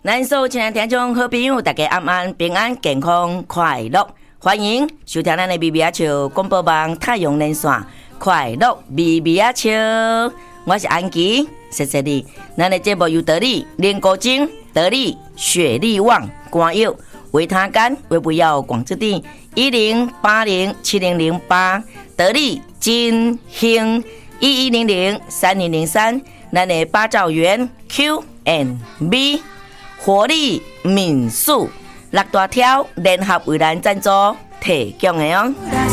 咱所有亲爱听众好朋友，大家安安平安健康快乐，欢迎收听咱的咪咪啊笑广播网太阳连线快乐咪咪啊笑，我是安琪，谢谢你。咱的节目由得力莲果精、得力雪力旺、光药、维他甘、维不要广之地10807008，得力金兴11003003，咱的八兆元 Q&B。活力民宿6大条联合为咱赞助提供的哦。